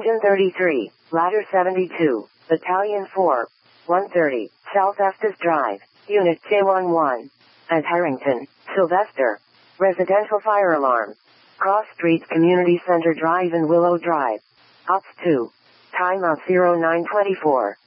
Engine 33, Ladder 72, Battalion 4, 130, South Estes Drive, Unit K11. At Harrington, Sylvester. Residential fire alarm. Cross Streets Community Center Drive and Willow Drive. Ops 2. Time of 0924.